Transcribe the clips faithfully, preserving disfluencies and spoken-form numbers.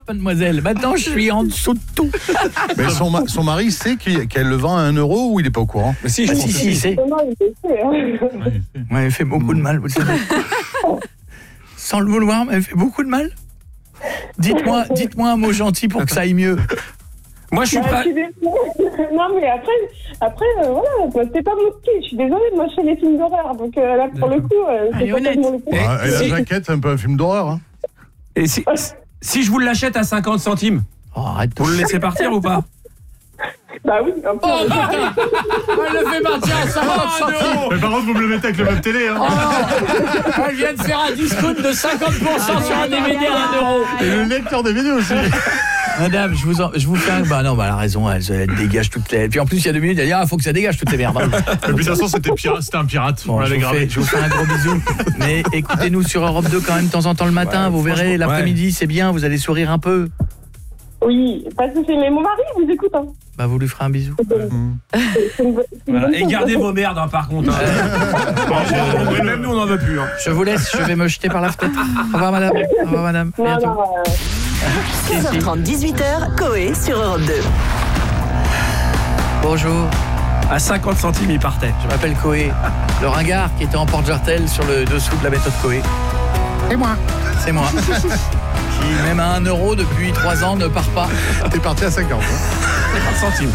mademoiselle. Maintenant, je suis en dessous de tout. Mais son, ma- son mari sait qu'il- qu'elle le vend à un euro ou il n'est pas au courant? Mais si, je Ah, pense si, que si, c'est. Non, il le sait, hein. Ouais, elle fait beaucoup de mal, vous le savez. Sans le vouloir, mais elle fait beaucoup de mal. Dites-moi, dites-moi un mot gentil pour que ça aille mieux. Moi, je suis Bah, pas. je suis désolée. Non, mais après, après euh, voilà, bah, c'est pas mon style. Je suis désolée, moi, je fais les films d'horreur. Donc euh, là, pour le coup, euh, Elle est c'est honnête. complètement le coup. Et- Ah, et la si- jaquette, c'est un peu un film d'horreur. Hein. Et si, si je vous l'achète à cinquante centimes, Oh, arrête. vous le laissez partir ou pas? Bah oui, un peu. Oh putain, elle le fait partir à cinquante centimes. Mais par contre, vous me le mettez avec le même télé. Hein. Oh, elle vient de faire un discount de cinquante pour cent sur un D V D à un euro. Et le lecteur D V D aussi. Madame, je vous, en, je vous fais un... Bah non, bah elle a raison, elle, elle dégage toutes les... Puis en plus, il y a deux minutes, elle dit « Ah, faut que ça dégage toutes les merdes. » Et puis de toute façon, c'était pirate, c'était un pirate. Bon, On je, l'avait vous fais, gravé. je vous fais un gros bisou. Mais écoutez-nous sur Europe deux quand même de temps en temps le matin, Ouais, vous verrez, franchement, l'après-midi, c'est bien, vous allez sourire un peu. Oui, pas de souci. Mais mon mari vous écoute. Hein. Bah vous lui ferez un bisou. C'est une bonne- c'est une Voilà. bonne Et chose. gardez vos merdes, hein, par contre. hein. Même nous, on n'en veut plus. Hein. Je vous laisse, je vais me jeter par la fenêtre. Au revoir madame. Au revoir madame. Non, Bientôt. non, euh, seize heures trente, dix-huit heures, Coé sur Europe deux. Bonjour, À cinquante centimes, il partait. je m'appelle Coé. Le ringard qui était en porte-jartel sur le dessous de la méthode Coé. C'est moi. C'est moi. Qui, même à un euro depuis trois ans, ne part pas. T'es parti à cinquante. Hein. cinquante centimes.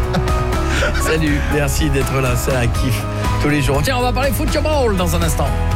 Salut, merci d'être là, c'est un kiff tous les jours. Tiens, on va parler football dans un instant.